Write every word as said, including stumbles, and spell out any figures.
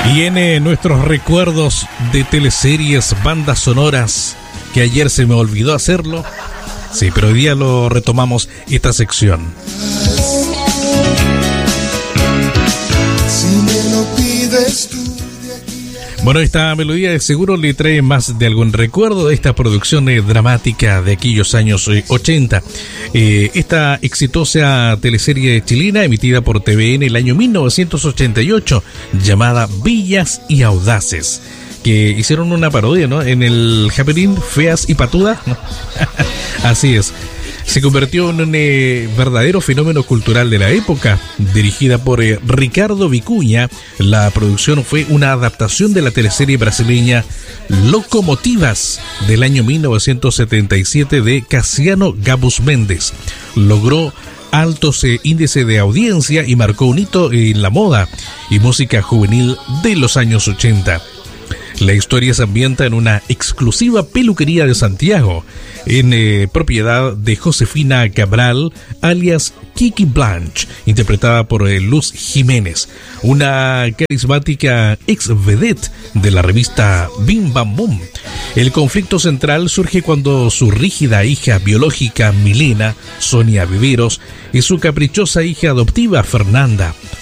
Y en eh, nuestros recuerdos de teleseries, bandas sonoras, que ayer se me olvidó hacerlo, sí, pero hoy día lo retomamos esta sección. Si me lo pides tú. Bueno, esta melodía de seguro le trae más de algún recuerdo de esta producción eh, dramática de aquellos años eh, ochenta. Eh, esta exitosa teleserie chilena emitida por T V N el año mil novecientos ochenta y ocho, llamada Bellas y Audaces, que hicieron una parodia, ¿no?, en el Happening Feas y Patudas, ¿no? Así es. Se convirtió en un eh, verdadero fenómeno cultural de la época. Dirigida por eh, Ricardo Vicuña, la producción fue una adaptación de la teleserie brasileña Locomotivas del año mil novecientos setenta y siete de Casiano Gabus Méndez. Logró altos eh, índices de audiencia y marcó un hito en la moda y música juvenil de los años ochenta. La historia se ambienta en una exclusiva peluquería de Santiago, en eh, propiedad de Josefina Cabral, alias Kiki Blanche, interpretada por eh, Luz Jiménez, una carismática ex vedette de la revista Bim Bam Boom. El conflicto central surge cuando su rígida hija biológica Milena, Sonia Viveros, y su caprichosa hija adoptiva Fernanda